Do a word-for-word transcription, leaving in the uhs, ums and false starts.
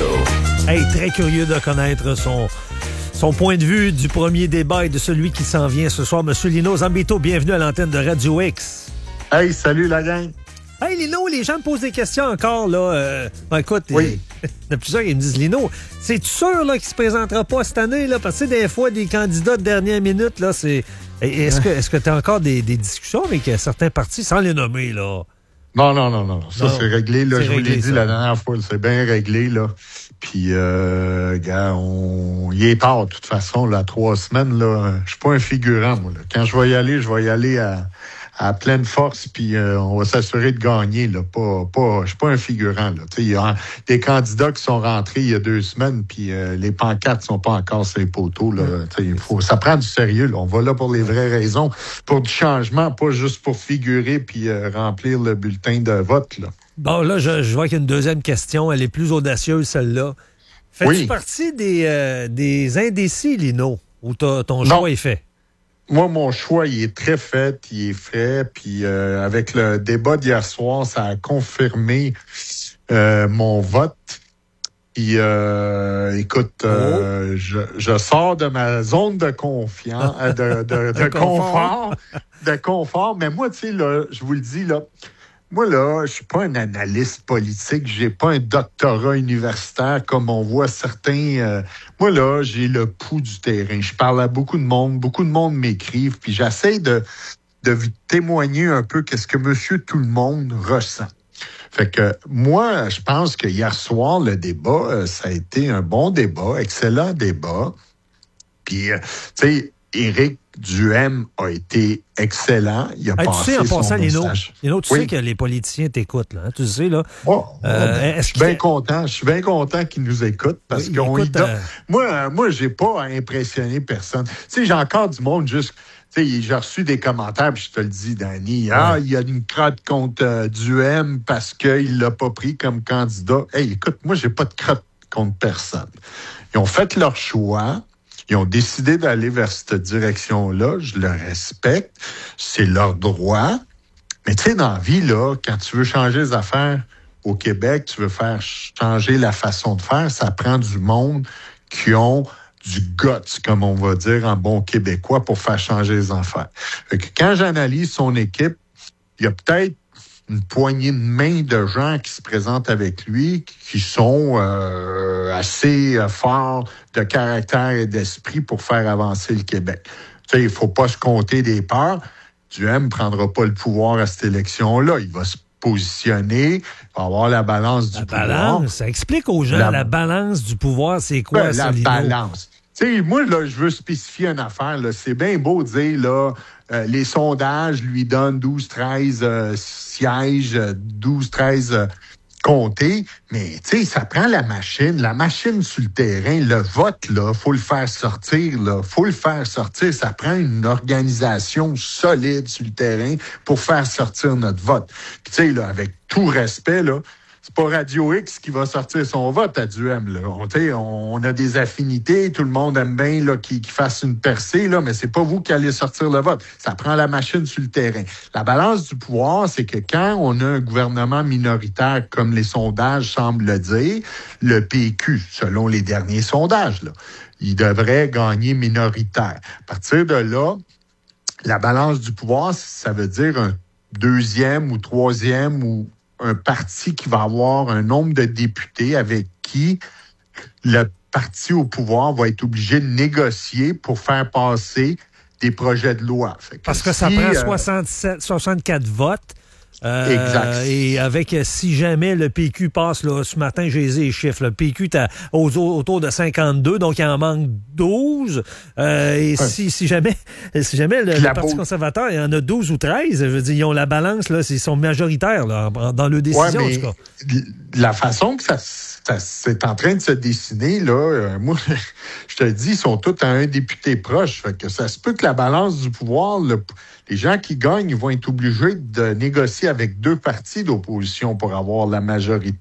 Hey, très curieux de connaître son, son point de vue du premier débat et de celui qui s'en vient ce soir. Monsieur Lino Zambito, bienvenue à l'antenne de Radio X. Hey, salut la gang. Hey, Lino, les gens me posent des questions encore, là. Euh, ben, écoute, oui. il y en a plusieurs qui me disent, Lino, c'est-tu sûr là, qu'il se présentera pas cette année? Là? Parce que des fois, des candidats de dernière minute, là, c'est... Est-ce que est-ce que tu as encore des, des discussions avec certains partis, sans les nommer, là? Non, non, non, non. Ça, non, c'est réglé, là. Je vous l'ai dit ça. La dernière fois, c'est bien réglé, là. Puis, euh, gars, on... il est tard, de toute façon, là, trois semaines, là. Je suis pas un figurant, moi, là. Quand je vais y aller, je vais y aller à... à pleine force, puis euh, on va s'assurer de gagner. Là. Pas, pas, je suis pas un figurant. Il y a des candidats qui sont rentrés il y a deux semaines, puis euh, les pancartes sont pas encore sur les poteaux. Là. Mmh. Faut, ça prend du sérieux. Là. On va là pour les vraies raisons, pour du changement, pas juste pour figurer puis euh, remplir le bulletin de vote. Là. Bon, là, je, je vois qu'il y a une deuxième question. Elle est plus audacieuse, celle-là. Fais-tu oui. partie des, euh, des indécis, Lino, où ton choix non. est fait? Moi, mon choix, il est très fait, il est fait. Puis euh, avec le débat d'hier soir, ça a confirmé euh, mon vote. Puis, euh, écoute, euh, oh. je, je sors de ma zone de confiance, de, de, de, de confort, de confort. Mais moi, tu sais, là, je vous le dis, là, moi, là, je suis pas un analyste politique, j'ai pas un doctorat universitaire comme on voit certains. Euh, moi, là, j'ai le pouls du terrain. Je parle à beaucoup de monde, beaucoup de monde m'écrivent, puis j'essaie de, de témoigner un peu qu'est-ce que monsieur tout le monde ressent. Fait que moi, je pense que hier soir, le débat, euh, ça a été un bon débat, excellent débat. Puis, euh, tu sais, Éric Duhaime a été excellent. Il a hey, passé tu sais, en son passant, Lino, message. Lino, tu oui. sais que les politiciens t'écoutent, là. Hein? Tu sais, là. Oh, euh, oh, je suis bien content. Je suis bien content qu'ils nous écoutent parce oui, qu'on écoute, y donne... euh... Moi, moi, j'ai pas à impressionner personne. Tu sais, j'ai encore du monde juste... Tu sais, j'ai reçu des commentaires, puis je te le dis, Danny. Ouais. Ah, il y a une crotte contre euh, Duhaime parce qu'il l'a pas pris comme candidat. Hey, écoute, moi, j'ai pas de crotte contre personne. Ils ont fait leur choix. Ils ont décidé d'aller vers cette direction-là. Je le respecte. C'est leur droit. Mais tu sais, dans la vie, là, quand tu veux changer les affaires au Québec, tu veux faire changer la façon de faire, ça prend du monde qui ont du guts, comme on va dire en bon québécois, pour faire changer les affaires. Fait que quand j'analyse son équipe, il y a peut-être une poignée de main de gens qui se présentent avec lui, qui sont euh, assez euh, forts de caractère et d'esprit pour faire avancer le Québec. Tu sais, il ne faut pas se compter des peurs. Duhaime ne prendra pas le pouvoir à cette élection-là. Il va se positionner, il va avoir la balance du la pouvoir. La balance, ça explique aux gens la, la balance du pouvoir, c'est quoi, ben, ça, la Lino? balance. Tu sais, moi, là, je veux spécifier une affaire. Là. C'est bien beau de dire, là, euh, les sondages lui donnent douze treize euh, sièges, douze treize euh, comtés, mais tu sais, ça prend la machine, la machine sur le terrain, le vote, là, faut le faire sortir, là, faut le faire sortir. Ça prend une organisation solide sur le terrain pour faire sortir notre vote. Puis tu sais, là, avec tout respect, là, c'est pas Radio X qui va sortir son vote à Duhaime. Là. On, on a des affinités, tout le monde aime bien là, qu'il, qu'il fasse une percée, là, mais c'est pas vous qui allez sortir le vote. Ça prend la machine sur le terrain. La balance du pouvoir, c'est que quand on a un gouvernement minoritaire, comme les sondages semblent le dire, le P Q, selon les derniers sondages, là, il devrait gagner minoritaire. À partir de là, la balance du pouvoir, ça veut dire un deuxième ou troisième ou un parti qui va avoir un nombre de députés avec qui le parti au pouvoir va être obligé de négocier pour faire passer des projets de loi. Fait que Parce que si, ça prend euh, soixante-sept, soixante-quatre votes. Euh, exact. Et avec, si jamais le P Q passe, là, ce matin, j'ai les chiffres, le P Q est à, aux, autour de cinquante-deux, donc il en manque douze. Euh, et ouais. si, si jamais, si jamais le, le Parti pause. conservateur, il y en a douze ou treize, je veux dire, ils ont la balance, là, ils sont majoritaires là, dans leur décision, ouais, mais en tout cas. La façon que ça, ça c'est en train de se dessiner, là, euh, moi, je te dis, ils sont tous à un député proche. Fait que ça se peut que la balance du pouvoir, le, les gens qui gagnent, ils vont être obligés de négocier avec deux partis d'opposition pour avoir la majorité.